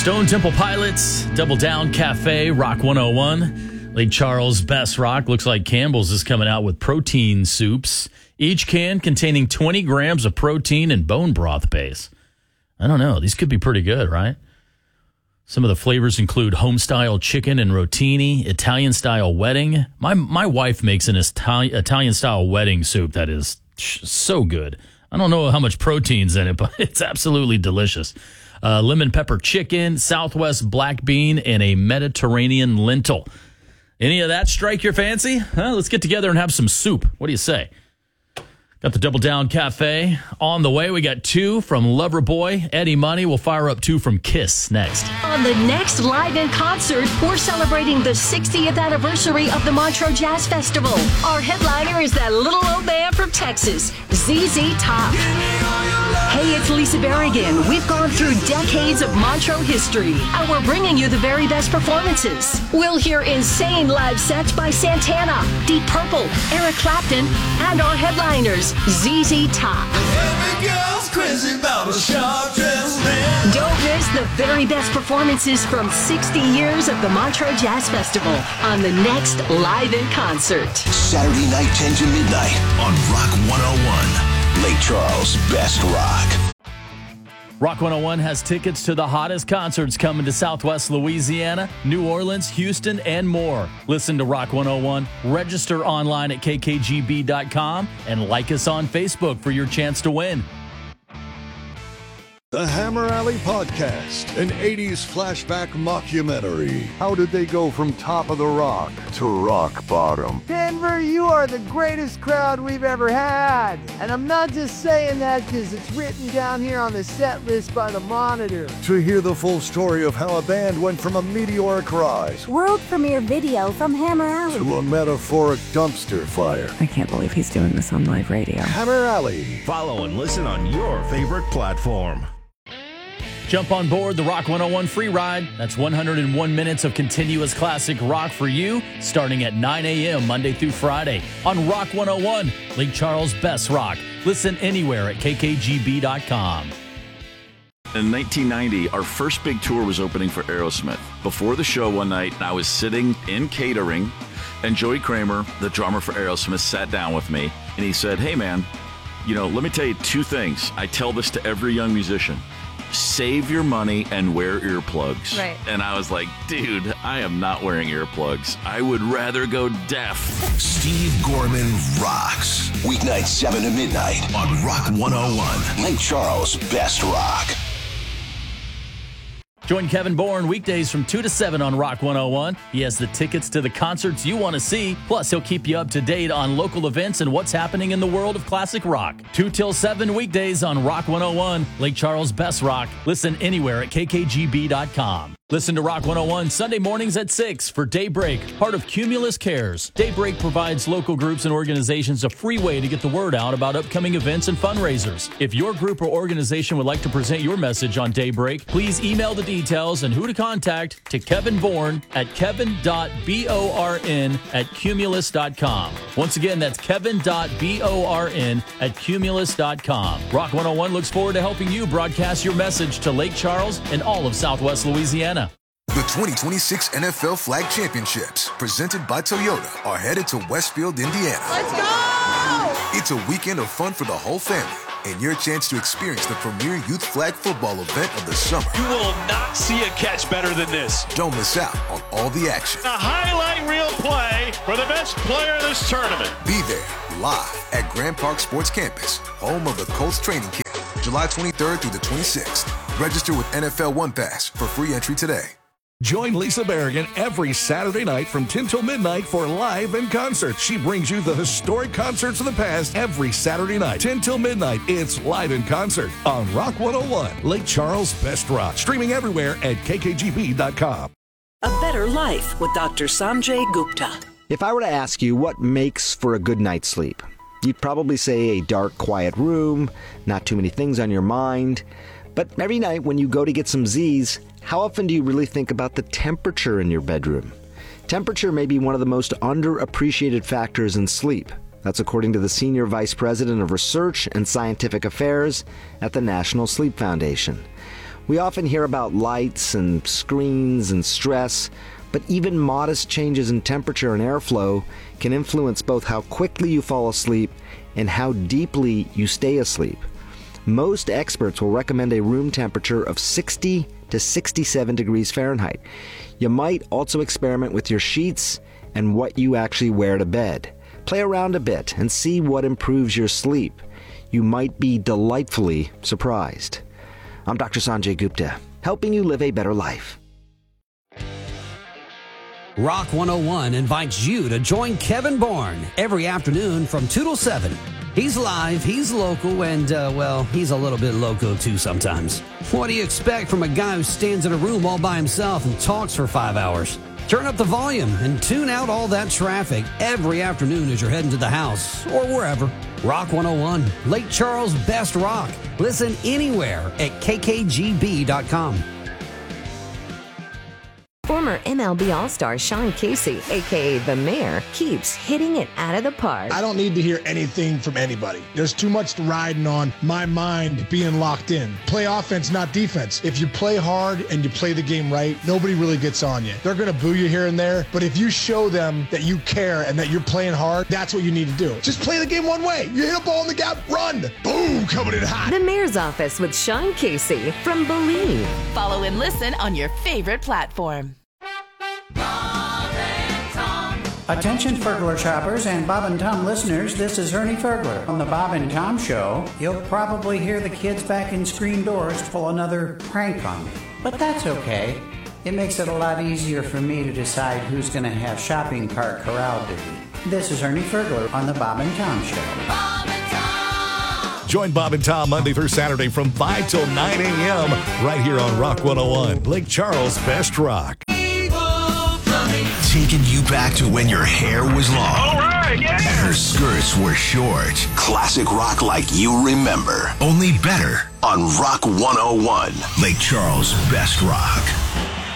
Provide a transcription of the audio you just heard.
Stone Temple Pilots, Double Down Cafe, Rock 101. Lake Charles Best Rock. Looks like Campbell's is coming out with protein soups. Each can containing 20 grams of protein and bone broth base. I don't know. These could be pretty good, right? Some of the flavors include home-style chicken and rotini, Italian-style wedding. My wife makes an Italian-style wedding soup that is so good. I don't know how much protein's in it, but it's absolutely delicious. Lemon pepper chicken, Southwest black bean, and a Mediterranean lentil. Any of that strike your fancy? Let's get together and have some soup. What do you say? Got the Double Down Cafe on the way. We got 2 from Loverboy. Eddie Money will fire up 2 from Kiss next. On the next Live in Concert, we're celebrating the 60th anniversary of the Montreux Jazz Festival. Our headliner is that little old band from Texas, ZZ Top. Hey, it's Lisa Berrigan. We've gone through decades of Montreux history, and we're bringing you the very best performances. We'll hear insane live sets by Santana, Deep Purple, Eric Clapton, and our headliners, ZZ Top. Every girl's crazy about a sharp-dressed man. Don't miss the very best performances from 60 years of the Montreux Jazz Festival on the next Live in Concert. Saturday night, 10 to midnight on Rock 101. Lake Charles Best Rock. Rock 101 has tickets to the hottest concerts coming to Southwest Louisiana, New Orleans, Houston, and more. Listen to Rock 101, register online at kkgb.com, and like us on Facebook for your chance to win. The Hammer Alley Podcast, an 80s flashback mockumentary. How did they go from top of the rock to rock bottom? Denver, you are the greatest crowd we've ever had. And I'm not just saying that because it's written down here on the set list by the Monitor. To hear the full story of how a band went from a meteoric rise world premiere video from Hammer Alley to a metaphoric dumpster fire. I can't believe he's doing this on live radio. Hammer Alley. Follow and listen on your favorite platform. Jump on board the Rock 101 free ride. That's 101 minutes of continuous classic rock for you, starting at 9 a.m. Monday through Friday on Rock 101, Lake Charles Best Rock. Listen anywhere at kkgb.com. In 1990, our first big tour was opening for Aerosmith. Before the show one night, I was sitting in catering, and Joey Kramer, the drummer for Aerosmith, sat down with me, and he said, "Hey, man, let me tell you 2 things. I tell this to every young musician. Save your money and wear earplugs." Right. And I was like, dude, I am not wearing earplugs. I would rather go deaf. Steve Gorman rocks. Weeknights 7 to midnight on Rock 101. Lake Charles Best Rock. Join Kevin Bourne weekdays from 2 to 7 on Rock 101. He has the tickets to the concerts you want to see. Plus, he'll keep you up to date on local events and what's happening in the world of classic rock. 2 till 7 weekdays on Rock 101, Lake Charles Best Rock. Listen anywhere at kkgb.com. Listen to Rock 101 Sunday mornings at 6 for Daybreak, part of Cumulus Cares. Daybreak provides local groups and organizations a free way to get the word out about upcoming events and fundraisers. If your group or organization would like to present your message on Daybreak, please email the details and who to contact to Kevin Bourne at kevin.born@cumulus.com. Once again, that's kevin.born@cumulus.com. Rock 101 looks forward to helping you broadcast your message to Lake Charles and all of Southwest Louisiana. The 2026 NFL Flag Championships, presented by Toyota, are headed to Westfield, Indiana. Let's go! It's a weekend of fun for the whole family and your chance to experience the premier youth flag football event of the summer. You will not see a catch better than this. Don't miss out on all the action. A highlight reel play for the best player in this tournament. Be there, live at Grand Park Sports Campus, home of the Colts training camp, July 23rd through the 26th. Register with NFL One Pass for free entry today. Join Lisa Berrigan every Saturday night from 10 till midnight for Live in Concert. She brings you the historic concerts of the past every Saturday night. 10 till midnight, it's Live in Concert on Rock 101, Lake Charles Best Rock. Streaming everywhere at kkgb.com. A Better Life with Dr. Sanjay Gupta. If I were to ask you what makes for a good night's sleep, you'd probably say a dark, quiet room, not too many things on your mind. But every night when you go to get some Z's, how often do you really think about the temperature in your bedroom? Temperature may be one of the most underappreciated factors in sleep. That's according to the Senior Vice President of Research and Scientific Affairs at the National Sleep Foundation. We often hear about lights and screens and stress, but even modest changes in temperature and airflow can influence both how quickly you fall asleep and how deeply you stay asleep. Most experts will recommend a room temperature of 60 to 67 degrees Fahrenheit. You might also experiment with your sheets and what you actually wear to bed. Play around a bit and see what improves your sleep. You might be delightfully surprised. I'm Dr. Sanjay Gupta, helping you live a better life. Rock 101 invites you to join Kevin Bourne every afternoon from 2 till 7. He's live, he's local, and, he's a little bit loco too sometimes. What do you expect from a guy who stands in a room all by himself and talks for 5 hours? Turn up the volume and tune out all that traffic every afternoon as you're heading to the house or wherever. Rock 101, Lake Charles' best rock. Listen anywhere at kkgb.com. Former MLB All-Star Sean Casey, a.k.a. The Mayor, keeps hitting it out of the park. I don't need to hear anything from anybody. There's too much riding on my mind being locked in. Play offense, not defense. If you play hard and you play the game right, nobody really gets on you. They're going to boo you here and there, but if you show them that you care and that you're playing hard, that's what you need to do. Just play the game one way. You hit a ball in the gap, run. Boom, coming in hot. The Mayor's Office with Sean Casey from Believe. Follow and listen on your favorite platform. Attention Fergler shoppers and Bob and Tom listeners, this is Ernie Fergler. On the Bob and Tom Show, you'll probably hear the kids back in screen doors pull another prank on me. But that's okay. It makes it a lot easier for me to decide who's going to have shopping cart corralled to be. This is Ernie Fergler on the Bob and Tom Show. Bob and Tom! Join Bob and Tom Monday through Saturday from 5 till 9 a.m. right here on Rock 101, Lake Charles' best rock. Taking you back to when your hair was long. All right, yeah. And her skirts were short. Classic rock like you remember. Only better on Rock 101, Lake Charles' best rock.